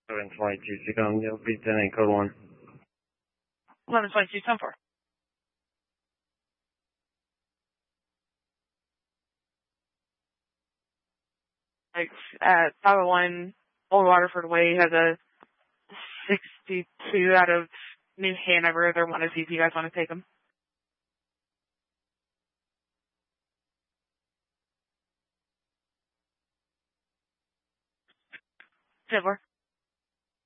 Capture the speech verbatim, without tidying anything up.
eleven twenty-two, so come, you'll be ten in code one. eleven twenty-two, ten four. Like, at five oh one Old Waterford Way has a sixty-two out of New Hanover. They want to see if you guys want to take them. ten four.